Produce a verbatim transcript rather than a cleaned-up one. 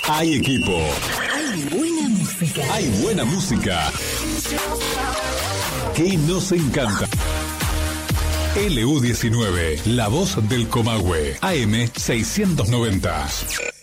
Hay equipo. Hay buena música. Hay buena música. Que nos encanta. L U diecinueve, la voz del Comahue, A M seiscientos noventa.